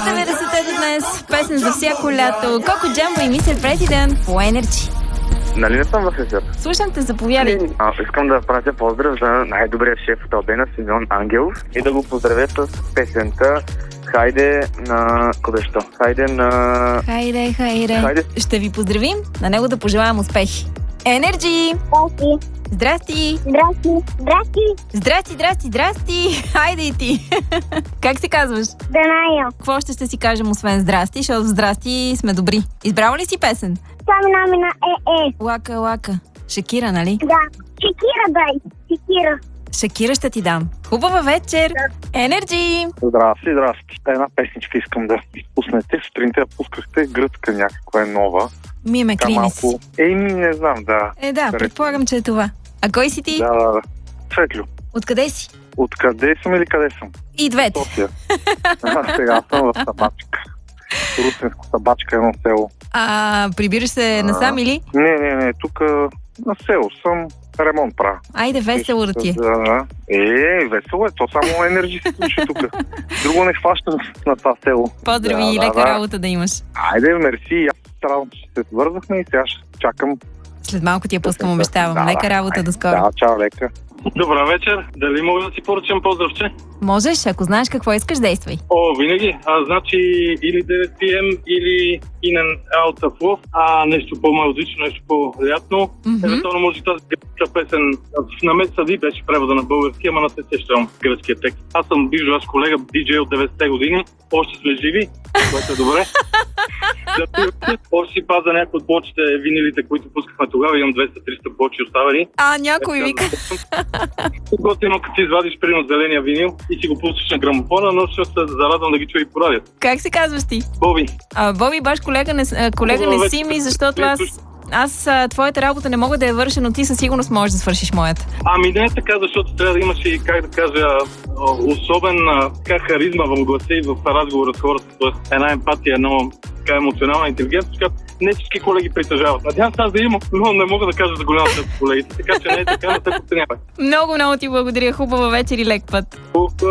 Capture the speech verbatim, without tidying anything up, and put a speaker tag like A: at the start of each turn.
A: деветдесетте до днес. Песен за всяко лято. Коко Джамбо и мистер Президент по Energy.
B: Нали не съм в ефир?
A: Слушам те, заповядай.
B: А, искам да пратя поздрав за най-добрия шеф от Албена, Симеон Ангелов, и да го поздравя с песента Хайде на... Къде що? Хайде на...
A: Хайде, хайде.
B: Хайде.
A: Ще ви поздравим, на него да пожелаем успехи. Energy!
C: Здрасти.
A: Здрасти!
C: Здрасти. Здрасти.
A: Здрасти, здрасти, здрасти! Хайде и ти! Как се казваш?
C: Данайо.
A: Какво ще ще си кажем освен здрасти, защото в здрасти сме добри. Избрала ли си песен?
C: Сами нами на е е.
A: Лака, лака. Шакира, нали?
C: Да. Шекира, дай. Шекира.
A: Шакира ще ти дам. Хубава вечер! Energy!
D: Здрасти, здрасти. Една песничка искам да изпуснете. Сутринта я пускахте, гръцка някаква е нова.
A: Ми ме
D: Така
A: клини
D: малко...
A: си.
D: Еми, не знам, да.
A: Е, да, предполагам, че е това. А кой си ти?
D: Да, да, да. Светлю.
A: Откъде си?
D: Откъде съм или къде съм?
A: И двете.
D: София. А, сега съм в Табачка. Русенско Табачка, едно село.
A: А, прибираш се насам или?
D: Не, не, не, тук на село съм, ремонт правя.
A: Айде, весело да ти е.
D: Да, е, весело е, то само енерджи се слуша тук. Друго не хващам на това село.
A: Поздрави и
D: Да,
A: лека
D: да, да.
A: работа да имаш.
D: Айде, мерси, аз радвам, че се свързахме и сега ще чакам.
A: След малко ти я пускам, обещавам.
D: Да,
A: Лека
D: да.
A: работа, до скоро.
D: Да, чао, лека.
E: Добър вечер. Дали мога да си поръчам поздравче?
A: Можеш, ако знаеш какво искаш, действай.
E: О, винаги. А, значи или девет пи ем, или In and Out of Love. А нещо по-мелодично, нещо по-лятно.
A: Мгм.
E: Евентуално може и тази гръцка песен в намет съди беше превода на български, ама не се сещам гръцкия текст. Аз съм бивш ваш колега, диджей от деветдесетте години. Още сме живи, което е добре. Още си паза някои от плочите, винилите, които пускахме тогава. Имам двеста-триста плочи оставени.
A: А, някой вика.
E: Готино, като си извадиш примерно зеления винил и си го пуснеш на грамофона, но ще се зарадвам да ги чуя и по радиото.
A: Как се казваш ти?
E: Боби,
A: А, Боби, баш колега не, а, колега не си ми, защото аз... Аз а, твоята работа не мога да я върша, но ти със сигурност можеш да свършиш моята.
E: ами не е така, защото трябва да имаш и, как да кажа, особен така, харизма в гласа и в разговора с хората. Тоест една емпатия, едно така емоционална интелигентност, която не всички колеги притежават. Надявам се аз да имам, но не мога да кажа за голяма част от колегите, така че не е така, не се подценявай.
A: Много, много ти благодаря. Хубава вечер и лек път.
E: Хубаво.